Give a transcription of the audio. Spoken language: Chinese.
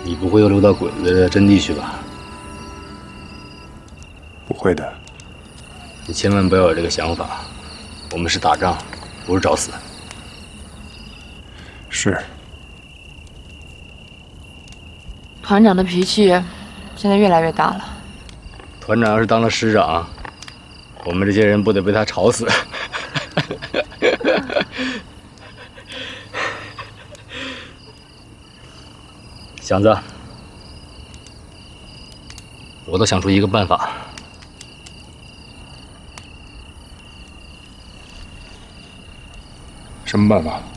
你不会又溜到鬼子的阵地去吧？ 不会的。 你千万不要有这个想法，我们是打仗，不是找死。 是。 团长的脾气现在越来越大了。 团长要是当了师长，我们这些人不得被他吵死？祥子，我倒想出一个办法。 什么办法？